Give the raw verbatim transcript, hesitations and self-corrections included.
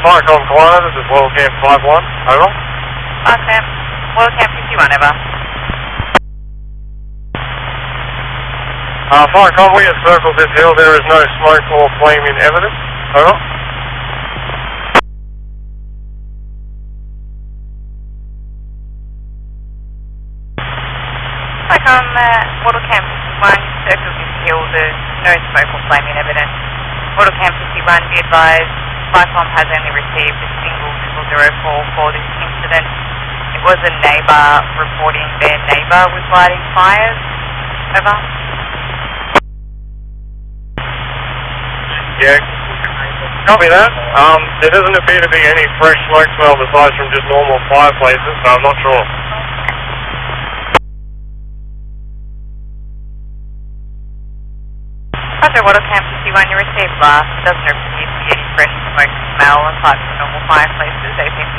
Firecom Collider, this is World Camp five one, over. Five Camp, World Camp fifty-one, over. Uh, Firecom, we have circled this hill, there is no smoke or flame in evidence, over. Firecom, uh, World Camp fifty-one, circle this hill, there's no smoke or flame in evidence. World Camp fifty-one, be advised, Firecom has only received a single triple zero call for this incident. It was a neighbour reporting their neighbour was lighting fires. Over. Yeah, copy that. Um, there doesn't appear to be any fresh smoke smell aside from just normal fireplaces, so I'm not sure. Roger, World Camp fifty-one, you received blast. It doesn't appear to be any fresh smoke smell aside from normal fireplaces. A P